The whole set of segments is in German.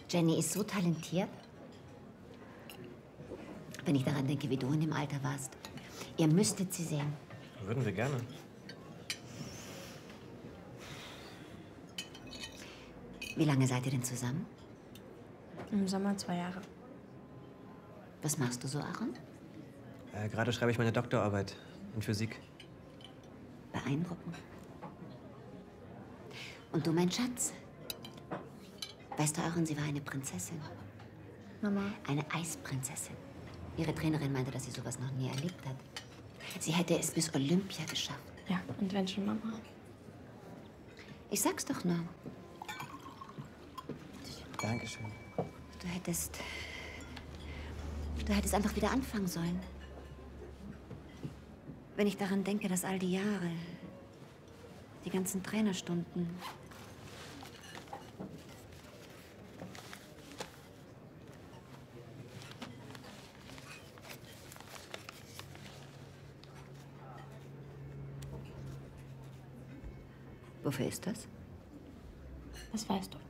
Jenny ist so talentiert. Wenn ich daran denke, wie du in dem Alter warst. Ihr müsstet sie sehen. Würden wir gerne. Wie lange seid ihr denn zusammen? Im Sommer 2 Jahre. Was machst du so, Aaron? Gerade schreibe ich meine Doktorarbeit in Physik. Beeindruckend. Und du, mein Schatz? Weißt du, Aaron, sie war eine Prinzessin. Mama. Eine Eisprinzessin. Ihre Trainerin meinte, dass sie sowas noch nie erlebt hat. Sie hätte es bis Olympia geschafft. Ja, und wenn schon, Mama. Ich sag's doch nur. Dankeschön. Du hättest einfach wieder anfangen sollen. Wenn ich daran denke, dass all die Jahre, die ganzen Trainerstunden. Wofür ist das? Das weißt du.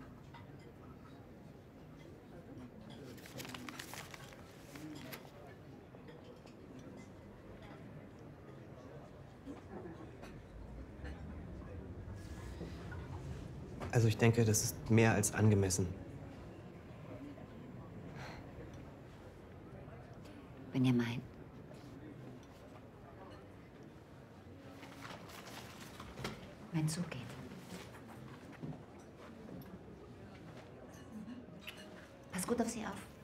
Also ich denke, das ist mehr als angemessen. Wenn ihr meint. Wenn es so geht. Pass gut auf sie auf.